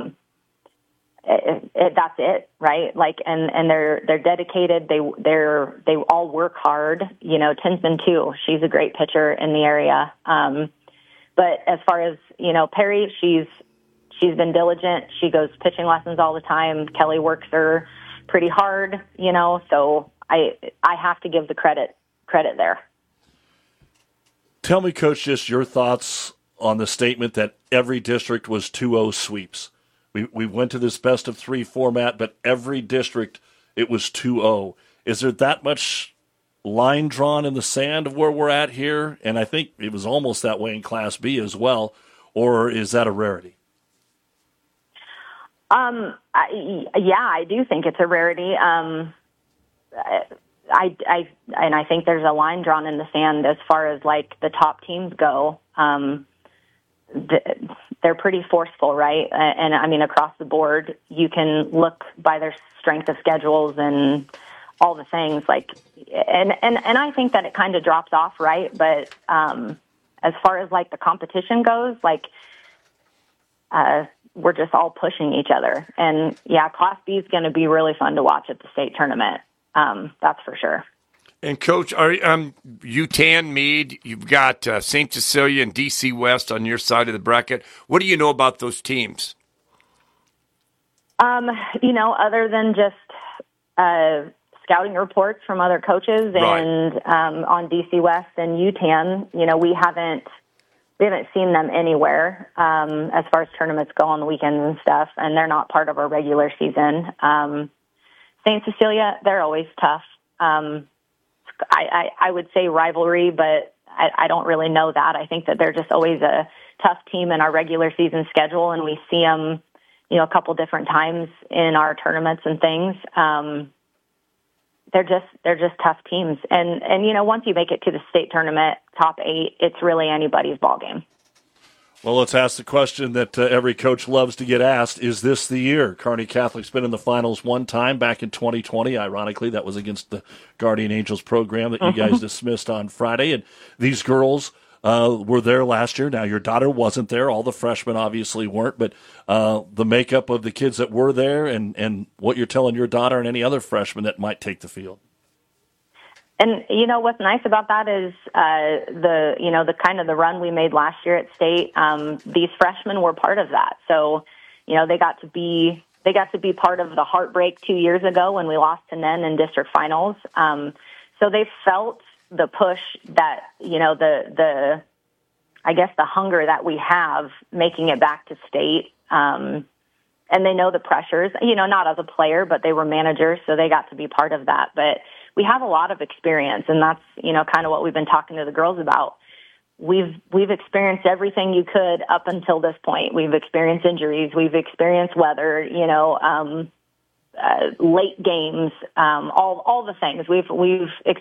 That's it, right? And they're dedicated. They all work hard. Tinsman too. She's a great pitcher in the area. But as far as Perry, she's been diligent. She goes pitching lessons all the time. Kelly works her pretty hard. So I have to give the credit there. Tell me, Coach, just your thoughts on the statement that every district was 2-0 sweeps. We went to this best-of-3 format, but every district, it was 2-0. Is there that much line drawn in the sand of where we're at here? And I think it was almost that way in Class B as well. Or is that a rarity? I do think it's a rarity. I think there's a line drawn in the sand as far as the top teams go. They're pretty forceful, right? And I mean, across the board, you can look by their strength of schedules and all the things and I think that it kind of drops off, right? But as far as the competition goes, we're just all pushing each other. And yeah, Class B is going to be really fun to watch at the state tournament. That's for sure. And Coach, UTAN, Meade, you've got St. Cecilia and DC West on your side of the bracket. What do you know about those teams? Other than just scouting reports from other coaches and on DC West and UTAN, we haven't seen them anywhere as far as tournaments go on the weekends and stuff, and they're not part of our regular season. St. Cecilia, they're always tough. I would say rivalry, but I don't really know that. I think that they're just always a tough team in our regular season schedule, and we see them, a couple different times in our tournaments and things. They're just tough teams, and once you make it to the state tournament, top 8, it's really anybody's ball game. Well, let's ask the question that every coach loves to get asked. Is this the year? Kearney Catholic's been in the finals one time back in 2020. Ironically, that was against the Guardian Angels program that you guys dismissed on Friday. And these girls were there last year. Now, your daughter wasn't there. All the freshmen obviously weren't. But the makeup of the kids that were there and what you're telling your daughter and any other freshman that might take the field. And what's nice about that is the kind of the run we made last year at state. These freshmen were part of that, so they got to be They got to be part of the heartbreak 2 years ago when we lost to Nen in district finals. So they felt the push that, I guess the hunger that we have making it back to state. And they know the pressures, not as a player, but they were managers, so they got to be part of that. But we have a lot of experience, and that's, kind of what we've been talking to the girls about. We've experienced everything you could up until this point. We've experienced injuries. We've experienced weather, late games, all the things. We've